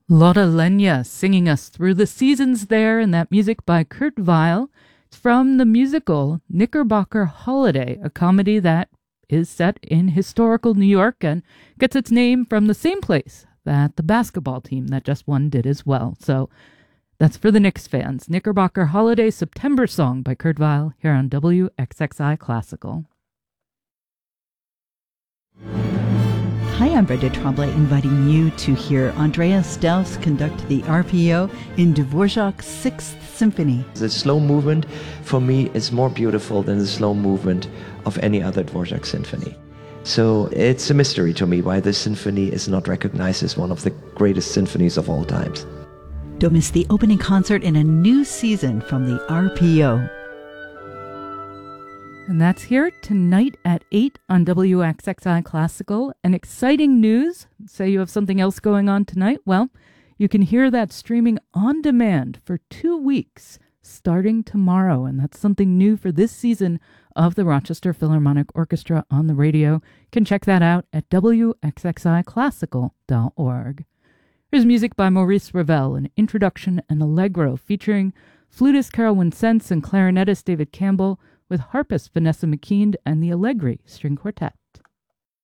Lotte Lenya singing us through the seasons there, and that music by Kurt Weill. It's from the musical Knickerbocker Holiday, a comedy that is set in historical New York and gets its name from the same place that the basketball team that just won did as well. So that's for the Knicks fans. Knickerbocker Holiday September Song by Kurt Weill here on WXXI Classical. Hi, I'm Brenda Tremblay, inviting you to hear Andreas Strauss conduct the RPO in Dvorak's Sixth Symphony. The slow movement, for me, is more beautiful than the slow movement of any other Dvorak symphony. So it's a mystery to me why this symphony is not recognized as one of the greatest symphonies of all times. Don't miss the opening concert in a new season from the RPO. And that's here tonight at 8 on WXXI Classical. And exciting news, say you have something else going on tonight, well, you can hear that streaming on demand for 2 weeks starting tomorrow. And that's something new for this season of the Rochester Philharmonic Orchestra on the radio. You can check that out at wxxiclassical.org. Here's music by Maurice Ravel, an introduction and allegro featuring flutist Carol Wincenz and clarinetist David Campbell, with harpist Vanessa McKean and the Allegri String Quartet.